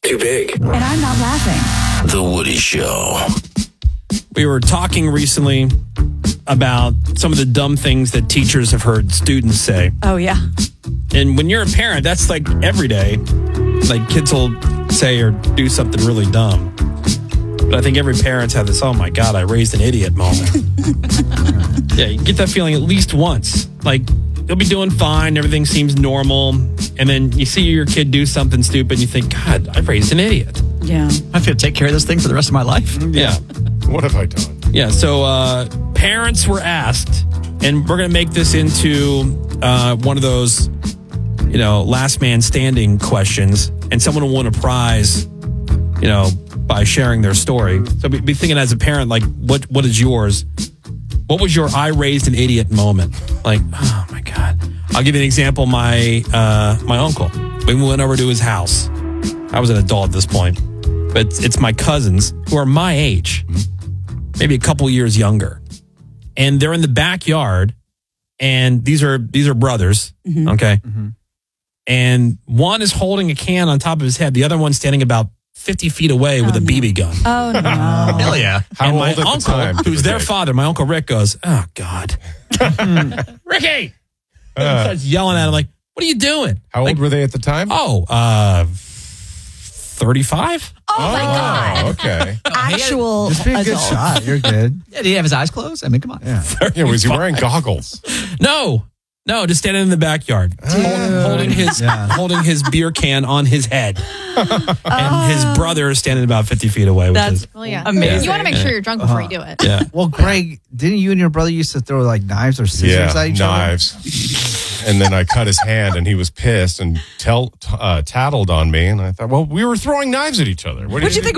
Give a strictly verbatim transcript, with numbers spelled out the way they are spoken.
too big. And I'm not laughing. The Woody Show. We were talking recently about some of the dumb things that teachers have heard students say. Oh, yeah. And when you're a parent, that's like every day. Like kids will say or do something really dumb. But I think every parent's had this, oh my God, I raised an idiot moment. Yeah, you get that feeling at least once. Like, you'll be doing fine, everything seems normal. And then you see your kid do something stupid and you think, God, I raised an idiot. Yeah. I have to take care of this thing for the rest of my life. Yeah. What have I done? Yeah, so uh, parents were asked, and we're going to make this into uh, one of those, you know, last man standing questions, and someone will win a prize, you know, by sharing their story. So be, be thinking as a parent, like, what what is yours? What was your I raised an idiot moment? Like, oh my God. I'll give you an example. My uh, my uncle, we went over to his house. I was an adult at this point, but it's, it's my cousins who are my age, maybe a couple years younger, and they're in the backyard. And these are these are brothers, mm-hmm. okay. Mm-hmm. And one is holding a can on top of his head. The other one's standing about fifty feet away with oh, a no. B B gun. Oh, no. Hell yeah. How and old my at the uncle, time, who's their father, my Uncle Rick goes, oh, God. Ricky! Uh, starts yelling at him like, what are you doing? How like, old were they at the time? Oh, uh, thirty-five? Oh, my God. Oh, okay. Actual Just be a good adult. shot. You're good. Yeah, did he have his eyes closed? I mean, come on. Yeah. Yeah, was he wearing goggles? No. No, just standing in the backyard, hold, holding his Yeah. holding his beer can on his head, and his brother is standing about fifty feet away. Which That's is, Well, yeah. amazing. You want to make sure you're drunk before you do it. yeah. Well, Greg, didn't you and your brother used to throw like knives or scissors Yeah, at each knives. And then I cut his hand, and he was pissed and tell, uh, tattled on me. And I thought, well, we were throwing knives at each other. What do What'd you think